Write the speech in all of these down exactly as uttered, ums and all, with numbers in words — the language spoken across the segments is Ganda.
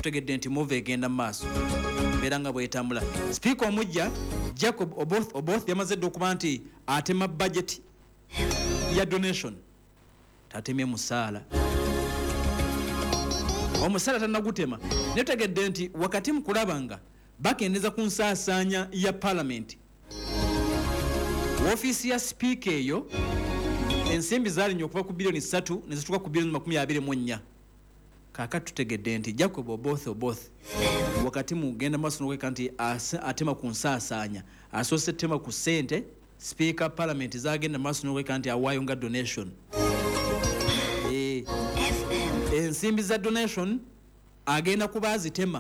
tutegedde nti move egenda mu maaso beera nga bwetambula. Sipiika omujja Jacob Oboth, Oboth yamaze dde okuba nti atema budget ya donation tatemye musaala omusaala tannagutema naye tutegedde nti wakati mu kulaba nga bakendeza ku nsaasaanya ya parliament woofiisi ya sipiika eyo ensimbi zaalinya okuva ku bilioni ssatu ne zituuka ku bilioni makumi abiri mu nnya. Kaakati tutegedde nti Jacob Oboth Oboth wakati mu genda maaso n'okweka nti atema ku nsaasaanya asoose tema ku ssente sipiika parliament zagenda maaso n'okweka nti awaayo nga donation. E, ensimbi za donation agenda kuba azitema.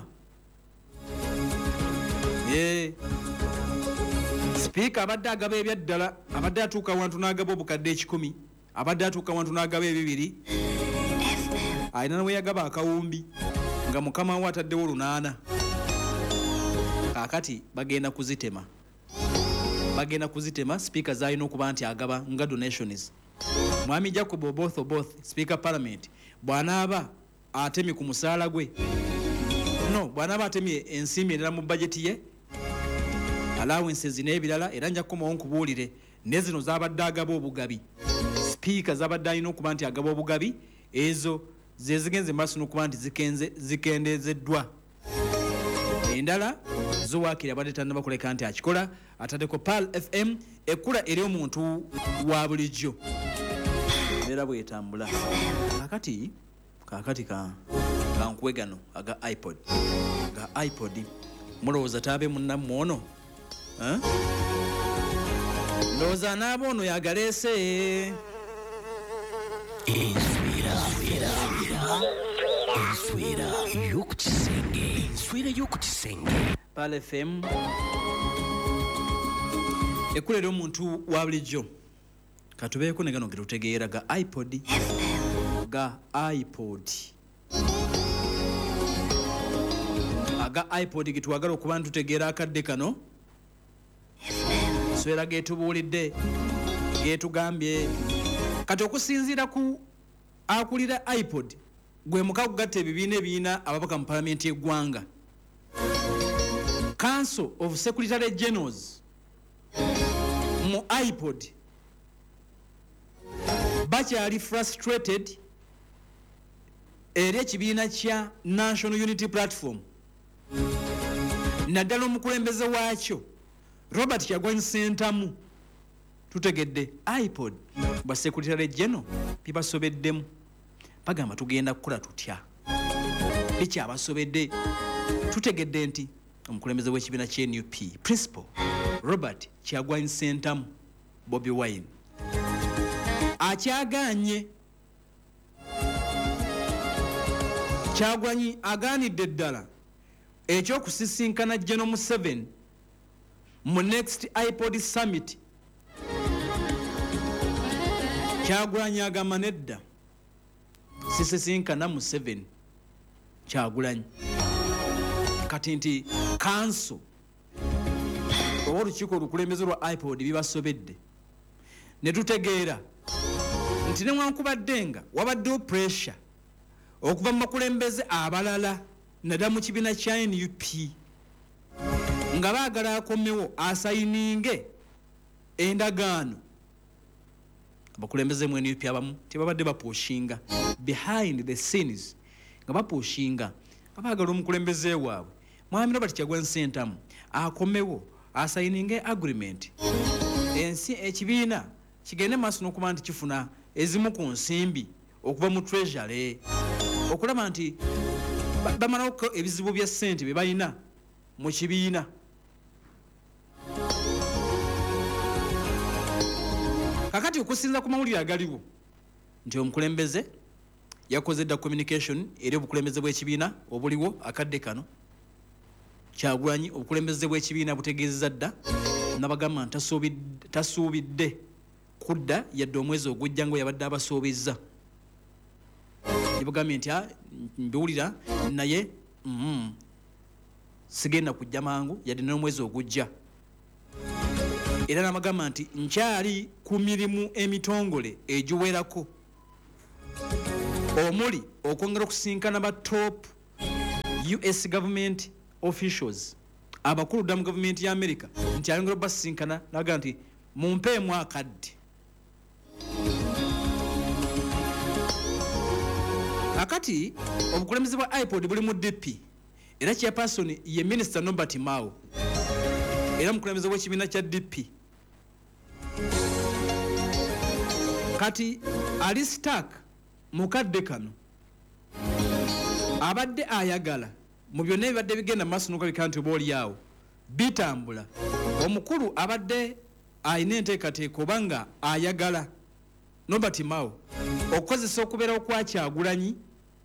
E, sipiika abadde agaba ebyaddala abadde atuuka wantu n'agaba obukadde ekikumi abadde atuuka wantu n'agaba ebibiri alina we yagaba akawumbi nga mukama we ataddewo lunaana. Kaakati bagenda kuzitema bagenda kuzitema sipiika zalina okuba nti agaba nga donations. Mwami Jacob Oboth Oboth sipiika parliament bw'anaaba atemye ku musaala gwe no bw'anaaba atemye ensimbi endala mu bajeti ye allowances n'ebirala era nja kukomawo nkubuulire ne zino zabadde agaba obugabi sipiika zabadde alina okuba nti agaba obugabi ezo ze zigenze maaso n'okuba nti zikenze zikendeezeddwa. Endala zo waakiri abadde tannaba kuleka nti akikola ataddeko Pal F M ekkula eri omuntu wa bulijjo era bwetambula. Kakati kakati ka kankuwe gano aga iPod ga iPod mulowooza taabe munnammwe ono eh? Ndowooza anaaba ono yagaleese enswera y'okukisenge enswera y'okukisenge Pal F M ekulera omuntu wa bulijjo katubeeko ne gano getutegeera ga iPod ga iPod aga iPod getwagala okuba ntutegeera akadde kano enswera getubuulidde getugambye kati okusinziira ku akulira iPod gwe mukago gatta ebibiina ebiina ababaka mu palamenti y'eggwanga. Council of Secretary Generals mu iPod bakyali frustrated eri ekibiina kya National Unity Platform naddala omukulembeze waakyo Robert Kyagulanyi Ssentamu. Tutegedde iPod ba Secretary General bibasobeddemu bagamba tugenda kukola tutya biki abasobedde. Tutegedde nti omukulembeze w'ekibiina kya N U P Principal Robert Kyagulanyi Ssentamu Bobi Wine akyagaanye. Kyagulanyi agaanidde ddala ekyokusisinkana General Museveni mu next iPod Summit. Kyagulanyi agamba nedda sisisinkana Museveni Kyagulanyi kati nti council oba olukiiko olukulembeze lwa iPod bibasobedde. Ne tutegeera nti newankubadde nga wabaddewo pressure okuva mu makulembeze abalala naddala mu kibiina kya N U P nga baagala akomewo asayininge endagaano, abakulembeze mu N U P abamu tebabadde bapuushinga behind the scenes nga bapuushinga nga baagala omukulembeze waabwe Mwami Robert Kyagulanyi Ssentamu akomewo asayininge agreement ensi ekibiina kigende maaso n'okuba nti kifuna ezimu ku nsimbi okuva mu treasury okulaba nti bamalawo ebizibu bya ssente bye balina mu kibiina. Kakati okusinza ku mawulire agaliwo nti omukulembeze yakoze dda communication eri obukulembeze bw'ekibiina obuliwo akadde kano. Kyagulanyi obukulembeze bw'ekibiina butegeezezza dda nabagamba tasuubidde kudda yadde omwezi ogujja ngo yabadde abasuubizza. Yabagambye nti mbiwulira naye mm, sigenda kujja mangu yadde n'omwezi ogujja. Era namagamba nti nkyali ku mirimu emitongole egiwerako omuli okwongera okusinkana ba top U S government officials abakulu dda mu government ya America nti ayongera basinkana naga nti mumpeemu akadde. Akati obukulembeze bwa iPod buli mu D P era chairperson ye Minister Norbert Mao era mukulembeze w'ekibiina kya D P. Kati ali stuck mu kadde kano abadde ayagala mu byonna ebibadde bigenda maaso n'okuba bikanti oba oliawo bitambula. Omukulu abadde ayina enteekateeka oba nga ayagala Norbert Mao okukozesa okubeerawo kwa Kyagulanyi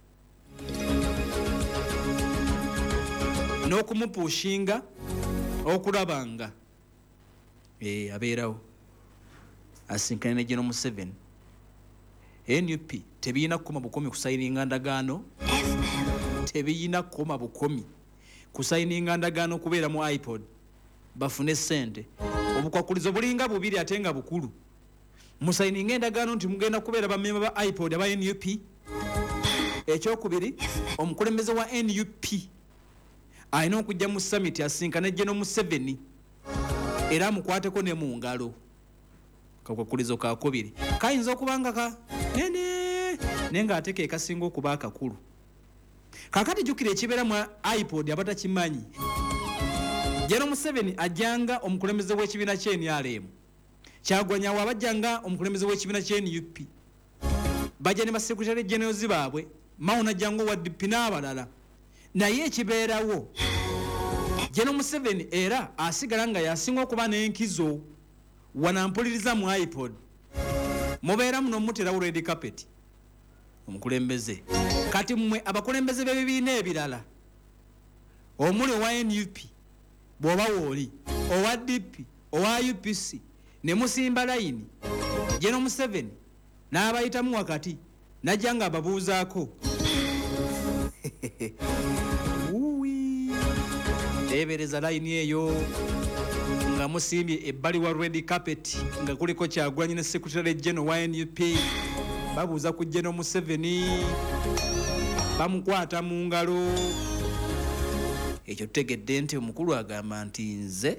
n'okumupushinga okulaba nga eh abeerawo asinkana ne General Museveni. N U P tebiyina kukoma bukomi kusayininga ndagaano tebiyina kukoma bukomi kusayininga ndagaano kubeera mu iPod bafune sente. Obukwakulizo bulinga bubiri ate nga bukulu. Musayininga endagaano nti mugenda kubeera bamemba ba iPod aba N U P. Ekyokubiri omukulembeze wa N U P ayina okujja mu summit asinkana General Museveni era amukwateko ne mu ngalo. Kakwakulizo ka kubiri kayinza okubanga ka nene nenga ateke kasinga okuba akakulu. Kakati jukire ekibeera mu iPod abatakimanyi. General Museveni ajanga omukulembeze w'ekibiina kya N R M. Kyagulanyi wabajanga omukulembeze w'ekibiina kya N U P. Bajja ne basekretary general zibaabwe Mao najjango wa D P n'abalala. Naye ekibeerawo General Museveni era asigala nga yasinga okuba n'enkizo wanampuliriza mu iPod. Mubeera muno mutera red carpet omukulembeze. Kati mmwe abakulembeze b'ebibiina ebirala omuli wa N U P bw'oba wooli owa D P owa U P C ne musimba layini General Museveni n'abayitamu wakati najja nga ababuuzaako uwi teebereza layini eyo nga musimbye ebbali wa red carpet nga kuliko Kyagulanyi ne Secretary General wa N U P babuuza ku General Museveni bamukwata mu ngalo. Ekyo tutegedde nti omukulu agamba nti nze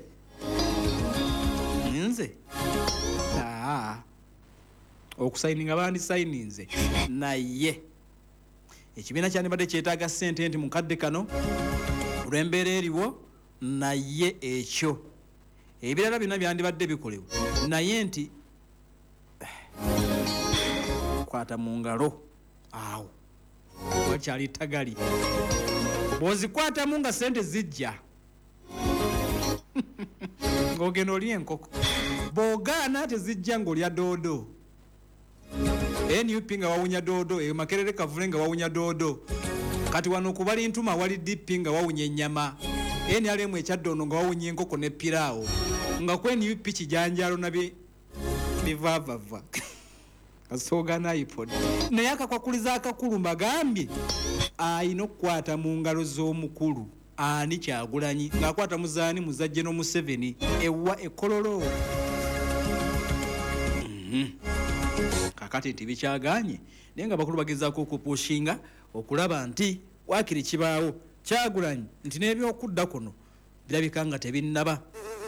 nze aa okusayininga bandi sayininze naye ekibiina kyandibadde kyetaaga ssente nti mukadde kano olw'embeera eriwo naye ekyo ebirala byonna byandibadde bikolebwa naye nti kwata mu ngalo awo wakyali tagali bw'ozikwatamu nga sente zijja ng'ogenda oli enkoko bw'ogaana tezijja ng'olya doodo. N U P nga wawunya doodo eyo Makerere Kavule nga wawunya doodo. Kati wano kubali ntuma wali D P nga wawunya ennyama. N R M ekyaddono nga wawunya enkoko ne piraawo nga ku N U P kijanjalo nabi bivavava kasooga na iPod. Naye akakwakuliza akakulu mbagambye ayina okukwata mu ngalo z'omukulu ani Kyagulanyi ng'akwata muzaani muzajje no Museveni ewa ekololo. Mm-hmm. Kakati nti bikyaganye naye nga bakulu bagezaako okupushinga okulaba nti waakiri kibaawo Kyagulanyi nti n'ebyokudda kuno birabika nga tebinnaba.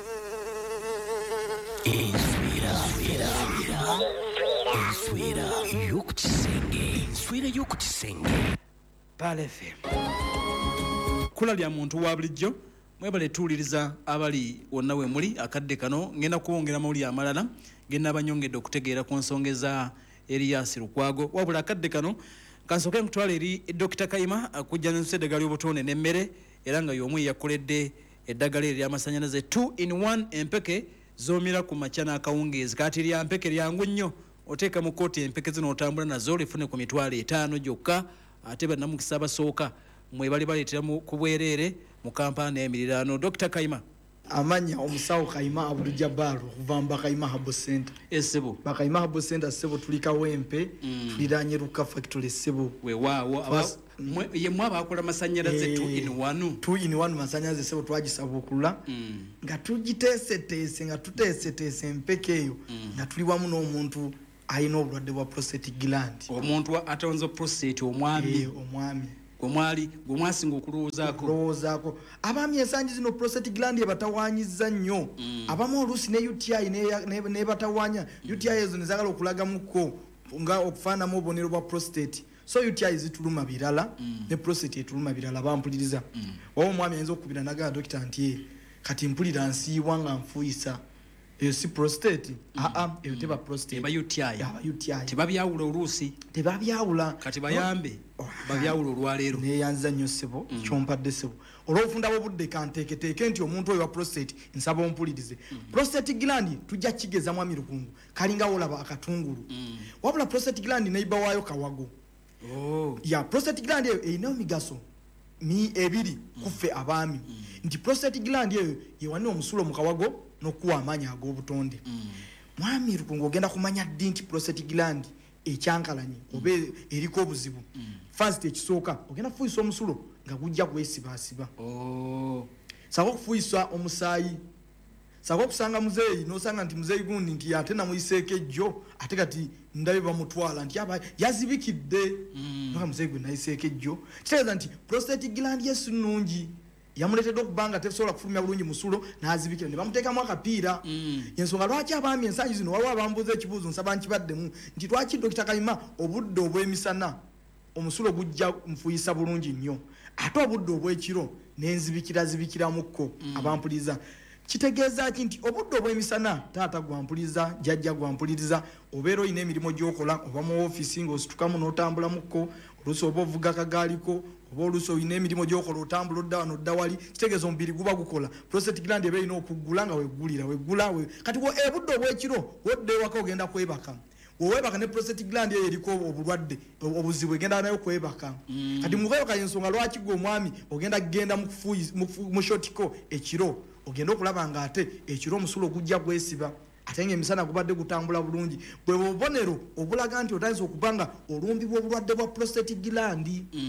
Enswera y'okukisenge enswera y'okukisenge Pale F M kula lya muntu wa bulijjo mwebale tuuliriza abali wonna we muli akadde kano ngenda kuwongera mawuli amalala ngenda abanyongedde okutegeera ku nsonga za Erias Lukwago wabula akadde kano kansoke nkutwala eri Doctor Kayima akujja n'eddagala ly'obutonde n'emmere era nga y'omu yakoledde eddagala ery'amasannyalaze two in one empeke zoomira ku makya n'akawungeezi kati lya mpeke lyangu nnyo oteeka mu kooti empeke zino otambula nazo lifune ku mitwalo etaano gyokka ate bannamukisa abasooka mwe bali baleetera ku bwereere mu kampaani emiriraano. Doctor Kayima amanya omusawo Kayima Abdul Jabbar okuva mu Bakayima Herbal Center. Essebo Bakayima Herbal Center sebo tulika wempe mm. tuliranye Luka Factory sebo weewaawo mwe ye mwaba akola masannyalaze two in one two in one masannyalaze sebo twagisaba okula mm. nga tugiteeseteese nga tuteeseteese empeke eyo mm. nga tuli wamu n'omuntu ayina obulwadde bwa prostate gland omuntu atonzo prostate omwami e, omwami gwomwali gwomwasinga okulowoozaako okulowoozaako abaami ensangi zino prostate gland ebatawaanyiza nnyo abamu oluusi ne U T I nebatawaanya U T I ezo nezagala okulagamuko nga okufaanamu obubonero bwa prostate so U T I zituluma birala ne prostate etuluma birala bampuliriza oba omwami ayinza okukubira nagala dokita nti kati mpulira nsiibwa nga nfuuyisa eyo si prostate aa eyo teba prostate eba U T I aba U T I tebabyawula oluusi tebabyawula kati bayambe babyawula olwaleero neyanza nnyo ssebo kyompadde ssebo olw'obufunda bw'obudde kanteeketeeke nti omuntu oyo wa prostate nsaba ompulirize prostate gland tujja kigeza mwami Lukungu kalinga olaba akatungulu wabula prostate gland neiba waayo kawago oh ya prostate gland eyo erina emigaso mi ebiri kuffe abaami nti prostate gland eyo yewanira omusulo mu kawago n'okuwa amaanyi ag'obutonde mwami Lukungu ogenda kumanya ddi nti prostate gland ekyankalanye oba eriko obuzibu first ekisooka ogenda kufuuyisa omusulo nga gujja kwesibaasiba oh sako okufuuyisa omusaayi sako okusanga muzeeyi n'osanga nti muzeeyi gundi nti ate namuyiseeko ejjo ate kati ndabe bamutwala nti aba yazibikidde noka muzeeyi gwe nayiseeko ejjo kitegeeza nti prostate gland yesu nnungi yamuleetedde okubanga tesobola kufulumya bulungi musulo n'azibikira ne bamuteekamu akapiira ensonga lwaki abaami ensangi zino waliwo abambuuza ekibuuzo nsaba nkibaddemu nti lwaki dokita Kayima obudde obw'emisana omusulo gujja nfuyisa bulungi nnyo ate obudde obw'ekiro n'enzibikira zibikiramuko abampuliza kitegeeza ki nti obudde obw'emisana taata gwampuliza jjajja gwampuliza obeera olina emirimu gy'okola oba mu ofiisi ng'ositukamu n'otambulamuko oluusi oba ovuga akagaaliko oba oluusi olina emirimu gy'okola otambula odda wano odda wali kitegeeza omubiri guba gukola prostate gland eba erina okuggula nga weggulira weggula kati ebudde obw'ekiro wodda ewaka ogenda kwebaka wewebaka ne prostate gland eyo eriko obulwadde obuzibu egenda nayo kwebaka kati mukwebaka yensonga lwaki gwe omwami ogenda kugenda mu shotiko ekiro ogenda okulaba nga ate ekiro omusulo gujja gwesiba ate nga emisana gubadde gutambula bulungi bwe bubonero obulaga nti otandise okubanga olumbibwa obulwadde bwa prostate gland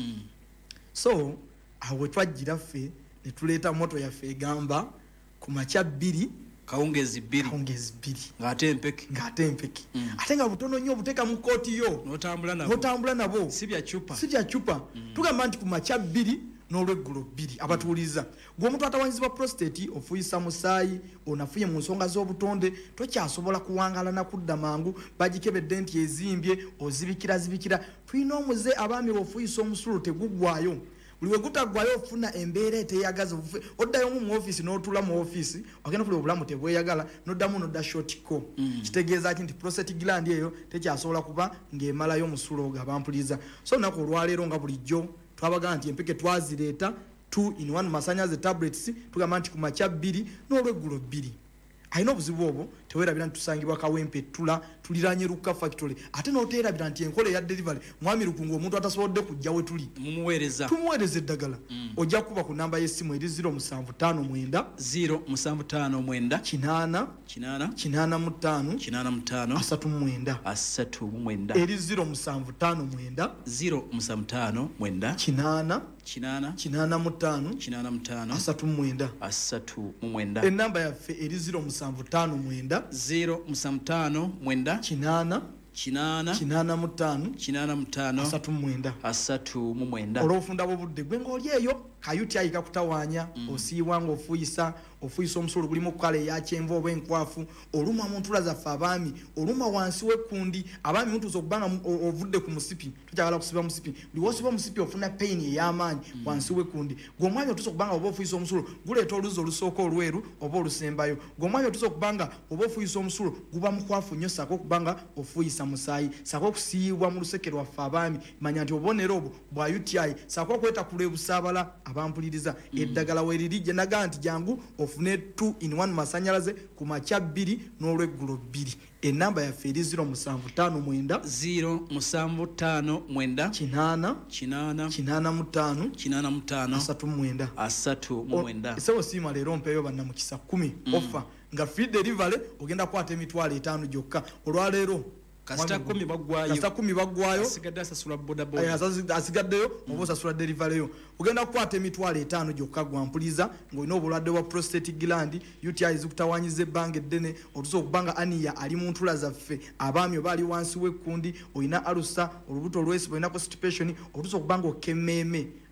so awo twajjira ffe ne tuleeta moto yaffe egamba ku makya bbiri kawungezi bbiri kawungezi bbiri ng'ate empeke ng'ate empeke ate nga butono nnyo obuteeka mu kooti yo n'otambula nabo n'otambula nabo si bya cupa si bya cupa tugamba nti ku makya bbiri n'olweggulo bbiri abatuwuliza gwe omuntu atawanyizibwa prostate ofuuyisa musaayi onafuye mu nsonga z'obutonde tokyasobola kuwangala na kudda mangu bagikebedde nti ezimbye ozibikira zibikira tulina omuze abaami ofuuyisa omusulo teguggwayo buli we gutaggwayo ofuna embeera eteyagaza oddayo mu ofiisi n'otula mu ofiisi ogenda kuleba obulamu tebweyagala n'oddamu n'odda shotiko kitegeeza ki nti prostate gland eyo tekyasobola kuba ng'emalayo omusulo nga bampuliza so olunaku olwaleero nga bulijjo twabagana nti empeke twazireeta two in one masanyaze tablets tugamba nti ku makya bbiri n'olweggulo bbiri alina obuzibu obwo teweerabira nti tusangibwa kawempe tula tuliranye Luka factory ate n'oteerabira nti enkola eya delivery mwami Lukungu omuntu atasobodde kujja we tuli mumuweereza tumuweereza eddagala ojja kuba ku namba y'essimu eri zero musanvu ttaano mwenda zero musanvu ttaano mwenda kinaana kinaana kinaana mu ttaano kinaana mu ttaano asatu mu mwenda asatu mu mwenda eri zero musanvu ttaano mwenda zero musanvu ttaano mwenda kinaana kinaana kinaana mu ttaano kinaana mu ttaano asatu mu mwenda asatu mu mwenda ennamba yaffe eri zero musanvu ttaano mwenda zero musanvu ttaano mwenda kinaana kinaana kinaana mu ttaano kinaana mu ttaano asatu mu mwenda asatu mu mwenda olw'obufunda bw'obudde gwe ng'oli eyo kayuti ayika kutawaanya osiibwa ng'ofuuyisa ofuuyisa omusulo gulimu kukala eya kyenvu oba enkwafu oluma mu ntula zaffe abaami oluma wansi w'ekkundi abaami mutuusa okubanga ovudde ku musipi tokyagala kusiba musipi buli wosiba omusipi ofuna payini ey'amaanyi wansi w'ekkundi gwe omwami otuusa okubanga oba ofuuyisa omusulo guleeta oluzi olusooka olweru oba olusembayo gwe omwami otuusa okubanga oba ofuuyisa omusulo guba mukwafu nnyo sako okubanga ofuuyisa musaayi sako okusiibwa mu luseke lwaffe abaami manya nti obubonero obwo bwa U T I sako okwetakula ebusaabala abampuliriza eddagala weeriri gye nagaa nti jangu ofune two in one masanyalaze ku makya bbiri n'olweggulo bbiri ennamba yaffe eri zero musanvu ttaano mwenda zero musanvu ttaano mwenda kinaana kinaana kinaana mu ttaano kinaana mu ttaano asatu mu mwenda asatu mu mwenda esebo siima leero mpeeyo bannamukisa kumi offer nga free delivery ogenda kwata emitwalo etaano gyokka olwaleero kasita kumi baggwayo kasita kumi baggwayo asigadde asasula boda boda asigaddeyo oba osasula delivery yo ogenda kukwata emitwalo etaano gyokka gwampuliza ng'olina obulwadde bwa prostate gland U T I zikutawanyiza ebbanga eddene otusa okubanga aniya ali mu ntula zaffe abaami oba ali wansi w'ekkundi olina alusa olubuto olwesiba olina constipation otusa okubanga okemeeme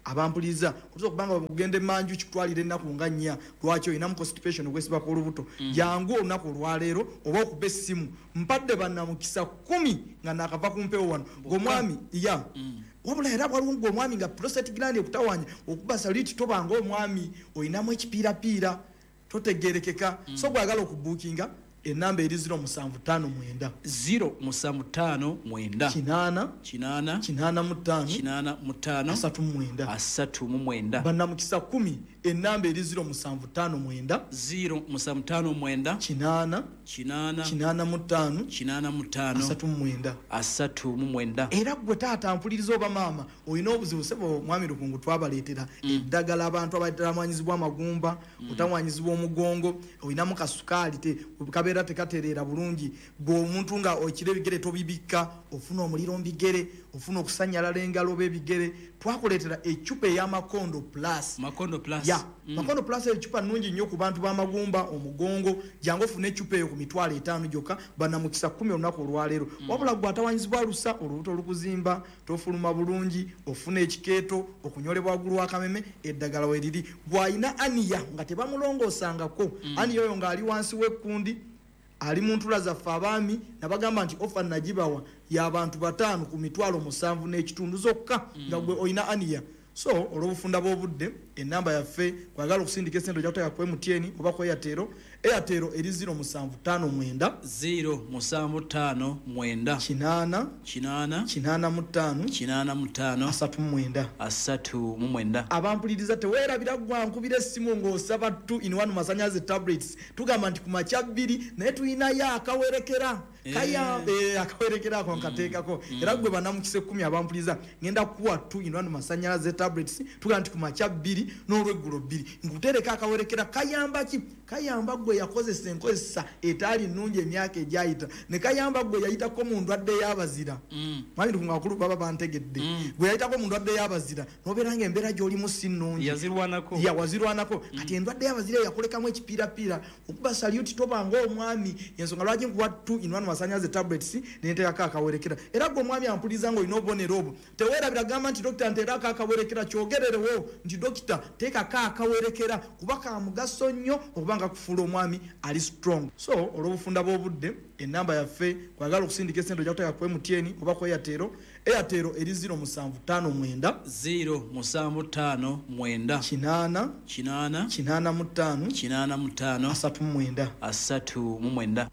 abampuliza kuzo kubanga bagende manju kitwalire ennaku nga nnya lwaki olina mu constipation okwesibako olubuto mm. jangu olunaku olwaleero oba okuba essimu mpadde bannamukisa kumi nga nakava ku mpewo wano ng'omwami ya mm. wabula era waliwo ng'omwami nga prostate gland ekutawanya okuba saliti tobanga omwami olinamu ekipiirapiira totegerekeka mm. so gwagala okubuukinga enamba eri zero musanvu ttaano mwenda zero musanvu ttaano mwenda kinaana kinaana kinaana mu ttaano kinaana mu ttaano asatu mu mwenda asatu mu mwenda bannamukisa kumi enamba eri zero musanvu ttaano mwenda zero musanvu ttaano mwenda kinaana kinaana kinaana mu ttaano kinaana mu ttaano asatu mu mwenda asatu mu mwenda era gwe taata mpuliriza oba maama olina obuzibu sebo mwami Lukungu twabaleetera eddagala abantu abatamanyizibwa amagumba otamanyizibwa omugongo olinamu kasukaali te kabeera tekatereera bulungi gwe omuntu nga okira ebigere tobibikka ofuna omuliro mu bigere ofuna okusanyalala engalo b'ebigere twakuleetera ecupa ey'amakondo plus makondo plus ya mm. makondo plus ecupa nnungi nnyo ku bantu b'amagumba omugongo jangu ofuna ecupa eyo ku mitwalo etaano gyokka bannamukisa kumi olunaku olwaleero mm. wabula gwe atawanyizibwa lusa olubuto olukuzimba tofuluma bulungi ofuna ekikeeto okunyolebwa waggulu w'akameme eddagala weriri gw'alina aniya nga tebamulongoosangako mm. aniya oyo ng'ali wansi w'ekkundi ali mu ntula zaffe abaami nabagamba nti ofa nagibawa y'abantu bataano ku mitwalo musanvu n'ekitundu zokka nga gwe olina aniya so olw'obufunda bw'obudde enamba yaffe kwagala okusindika esente ojja kuteeka ku M T N oba ku Airtel Airtel eri zero musanvu ttaano mwenda zero musanvu ttaano mwenda kinaana kinaana kinaana mu ttaano kinaana mu ttaano asatu mu mwenda asatu mu mwenda abampuliriza teweerabira gwankubira essimu ng'osaba two in one masanyaze tablets tugamba nti ku makya bbiri naye tulinayo akawerekera kaya eh akawerekera ako nkateekako era gwe bannamukisa ekkumi abampuliriza ngenda kuwa two in one masanyaze tablets tugamba nti ku makya bbiri n'olweggulo bbiri nkutereka akawerekera kayamba ki kayamba gwe yakozesa enkozesa etaali nnungi emyaka egyayita ne kayamba gwe yayitako mu ndwadde y'abazira mwami Lukungu akulu baba bantegedde gwe yayitako mu ndwadde y'abazira n'obeera nga embeera gy'olimu si nnungi yazirwanako ya wazirwanako kati endwadde y'abazira yakolekamu ekipiirapiira okuba saluti tobanga omwami ensonga lwaki nkuwa two in one masanyaze tablets nenteekako akawerekera era gwe omwami ampuliza nga olina obubonero obwo teweerabira gamba nti dokita nteerako akawerekera kyogererewo nti dokita teekako akawerekera kuba ka mugaso nnyo okubanga kufuula omwami ali strong so olw'obufunda bw'obudde enamba yaffe kwagala okusindika esente ojja kuteeka ku M T N oba ku Airtel Airtel eri zero musanvu ttaano mwenda zero musanvu ttaano mwenda kinaana kinaana kinaana mu ttaano kinaana mu ttaano asatu mu mwenda asatu mu mwenda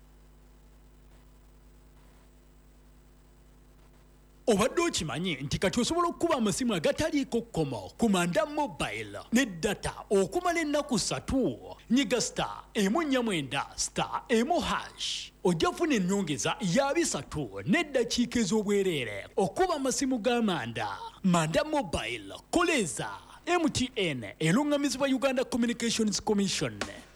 obadde okimanyi nti kati osobola okukuba amasimu agataliiko kkomo ku Manda Mobile ne data okumala ennaku ssatu nyiga star emu nnya mwenda star emu hash ojja funa ennyongeza ya bisatu n'eddakiika ez'obwereere okuba amasimu ga Manda. Manda Mobile koleza M T N erungamizibwa Uganda Communications Commission.